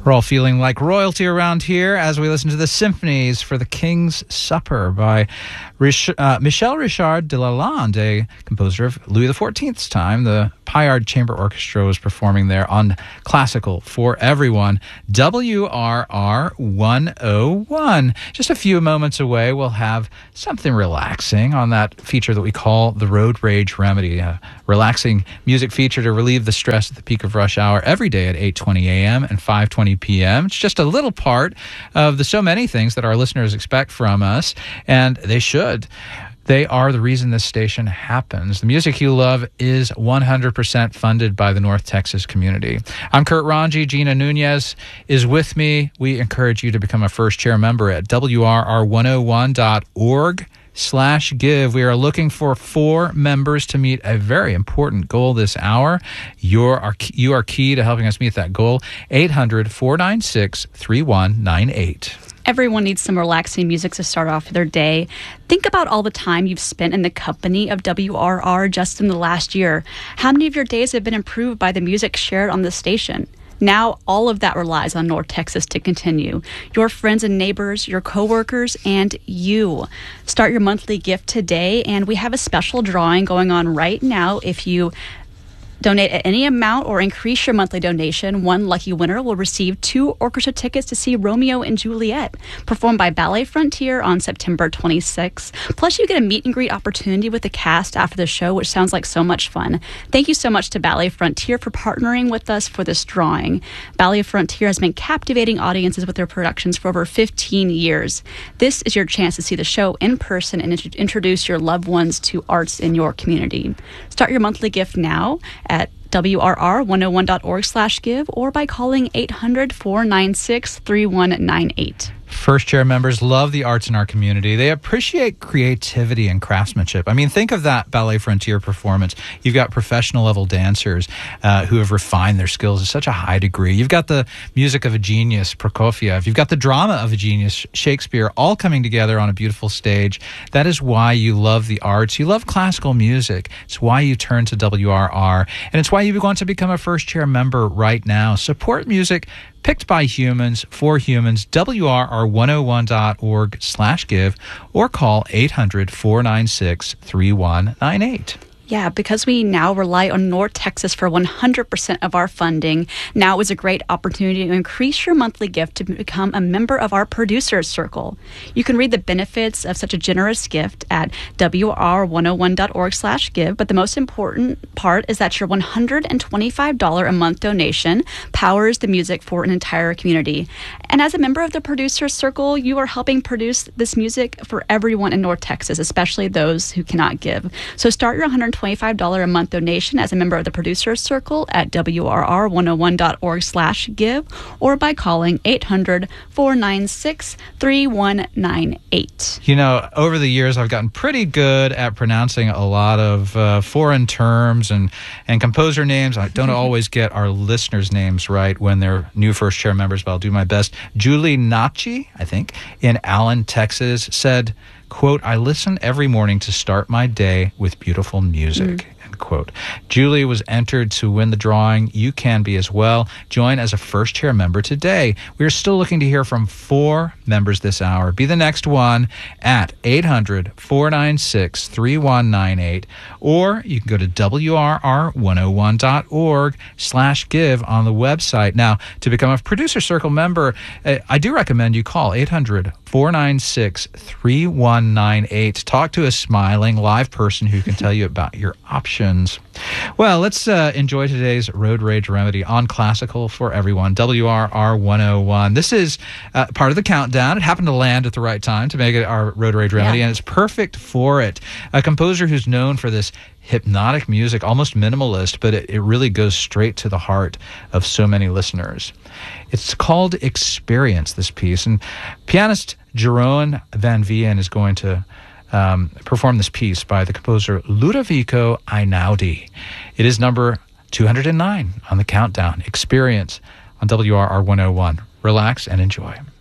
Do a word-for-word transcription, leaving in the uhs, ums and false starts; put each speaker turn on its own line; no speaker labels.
We're all feeling like royalty around here as we listen to the symphonies for the King's Supper by Rich, uh, Michel Richard de Lalande, a composer of Louis the fourteenth's time. The Payard Chamber Orchestra was performing there on Classical for Everyone, W R R one oh one. Just a few moments away, we'll have something relaxing on that feature that we call the Road Rage Remedy, a relaxing music feature to relieve the stress at the peak of rush hour every day at eight twenty a.m. and five twenty p.m. It's just a little part of the so many things that our listeners expect from us, and they should. They are the reason this station happens. The music you love is one hundred percent funded by the North Texas community. I'm Kurt Ranji. Gina Nunez is with me. We encourage you to become a first chair member at W R R one oh one dot org slash give. We are looking for four members to meet a very important goal this hour. You're our, you are key to helping us meet that goal. eight hundred, four nine six, three one nine eight.
Everyone needs some relaxing music to start off their day. Think about all the time you've spent in the company of W R R just in the last year. How many of your days have been improved by the music shared on the station? Now, all of that relies on North Texas to continue. Your friends and neighbors, your coworkers, and you. Start your monthly gift today, and we have a special drawing going on right now. If you donate at any amount or increase your monthly donation, one lucky winner will receive two orchestra tickets to see Romeo and Juliet, performed by Ballet Frontier on September twenty-sixth. Plus, you get a meet and greet opportunity with the cast after the show, which sounds like so much fun. Thank you so much to Ballet Frontier for partnering with us for this drawing. Ballet Frontier has been captivating audiences with their productions for over fifteen years. This is your chance to see the show in person and int- introduce your loved ones to arts in your community. Start your monthly gift now at W R R one oh one dot org slash give or by calling eight hundred, four nine six, three one nine eight.
First chair members love the arts in our community. They appreciate creativity and craftsmanship. I mean, think of that Ballet Frontier performance. You've got professional level dancers uh, who have refined their skills to such a high degree. You've got the music of a genius, Prokofiev. You've got the drama of a genius, Shakespeare, all coming together on a beautiful stage. That is why you love the arts. You love classical music. It's why you turn to W R R. And it's why you want to become a first chair member right now. Support music picked by humans, for humans, W R R one oh one dot org slash give, or call eight hundred, four nine six, three one nine eight.
Yeah, because we now rely on North Texas for one hundred percent of our funding, now is a great opportunity to increase your monthly gift to become a member of our Producers Circle. You can read the benefits of such a generous gift at W R R one oh one dot org slash give, but the most important part is that your one hundred twenty-five dollars a month donation powers the music for an entire community. And as a member of the Producers Circle, you are helping produce this music for everyone in North Texas, especially those who cannot give. So start your one hundred twenty-five dollars a month donation as a member of the Producers Circle at W R R one oh one dot org slash give or by calling eight hundred, four nine six, three one nine eight.
You know, over the years, I've gotten pretty good at pronouncing a lot of uh, foreign terms and, and composer names. I don't always get our listeners' names right when they're new first chair members, but I'll do my best. Julie Nachi, I think, in Allen, Texas, said, quote, "I listen every morning to start my day with beautiful music." Mm. End quote. Julie was entered to win the drawing. You can be as well. Join as a first chair member today. We are still looking to hear from four members this hour. Be the next one at eight hundred, four nine six, three one nine eight, or you can go to W R R one oh one dot org slash give on the website. Now, to become a Producer Circle member, uh, I do recommend you call eight hundred, four nine six, three one nine eight. Talk to a smiling live person who can tell you about your options. Well, let's uh, enjoy today's Road Rage Remedy on Classical for Everyone, W R R one oh one. This is uh, part of the countdown. It happened to land at the right time to make it our Road Rage Remedy, yeah. And it's perfect for it. A composer who's known for this hypnotic music, almost minimalist, but it, it really goes straight to the heart of so many listeners. It's called Experience, this piece, and pianist Jeroen van Veen is going to um, perform this piece by the composer Ludovico Einaudi. It is number two hundred nine on the countdown. Experience on W R R one oh one. Relax and enjoy.